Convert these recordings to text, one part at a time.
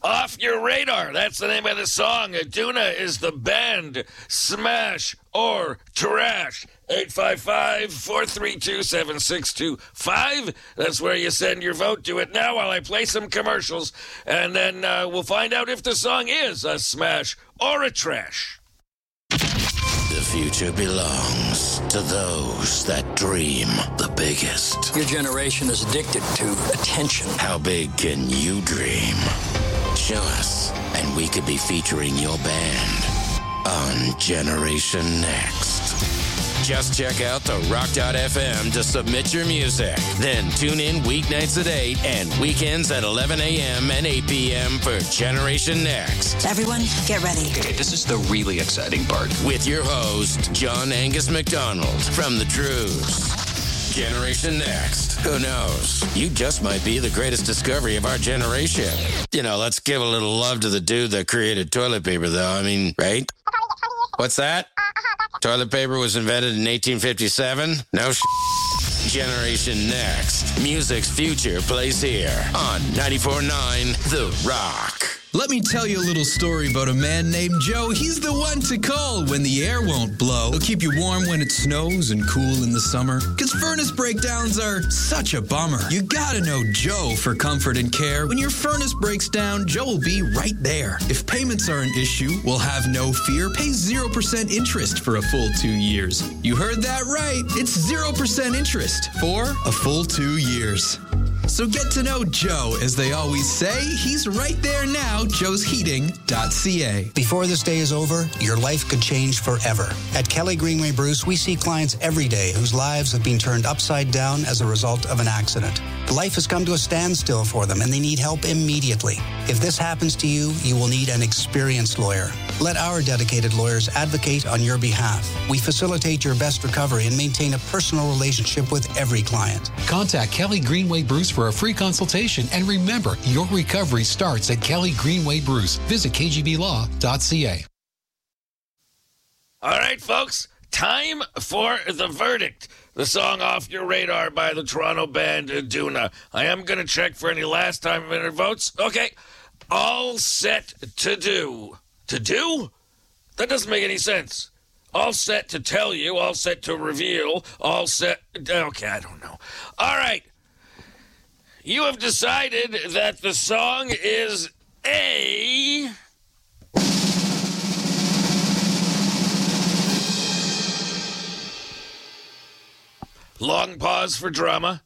Off Your Radar. That's the name of the song. Aduna is the band. Smash or trash. 855-432-7625. That's where you send your vote. Do it now while I play some commercials. And then we'll find out if the song is a smash or a trash. The future belongs to those that dream the biggest. Your generation is addicted to attention. How big can you dream? Show us, and we could be featuring your band on Generation Next. Just check out the rock.fm to submit your music. Then tune in weeknights at 8 and weekends at 11 a.m. and 8 p.m. for Generation Next. Everyone, get ready. Okay, this is the really exciting part. With your host, John Angus McDonald from The Truths. Generation Next. Who knows? You just might be the greatest discovery of our generation. You know, let's give a little love to the dude that created toilet paper, though. I mean, right? What's that? Toilet paper was invented in 1857? No Generation Next. Music's future plays here on 94.9 The Rock. Let me tell you a little story about a man named Joe. He's the one to call when the air won't blow. He'll keep you warm when it snows and cool in the summer. Because furnace breakdowns are such a bummer. You gotta know Joe for comfort and care. When your furnace breaks down, Joe will be right there. If payments are an issue, we'll have no fear. Pay 0% interest for a full 2 years. You heard that right. It's 0% interest for a full 2 years. So get to know Joe, as they always say. He's right there now, joesheating.ca. Before this day is over, your life could change forever. At Kelly Greenway Bruce, we see clients every day whose lives have been turned upside down as a result of an accident. Life has come to a standstill for them, and they need help immediately. If this happens to you, you will need an experienced lawyer. Let our dedicated lawyers advocate on your behalf. We facilitate your best recovery and maintain a personal relationship with every client. Contact Kelly Greenway Bruce for a free consultation. And remember, your recovery starts at Kelly Greenway Bruce. Visit kgblaw.ca. All right, folks, time for the verdict. The song Off Your Radar by the Toronto band Aduna. I am going to check for any last time minute votes. Okay, all set to do. To do? That doesn't make any sense. All set to tell you, all set to reveal, all set... Okay, I don't know. All right. You have decided that the song is a... Long pause for drama.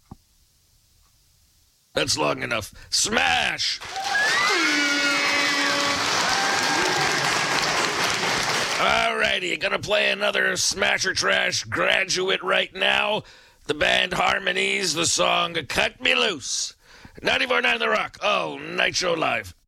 That's long enough. Smash! Alrighty, gonna play another Smash or Trash graduate right now. The band Harmonies, the song Cut Me Loose. 94.9 The Rock. Oh, Night Show Live.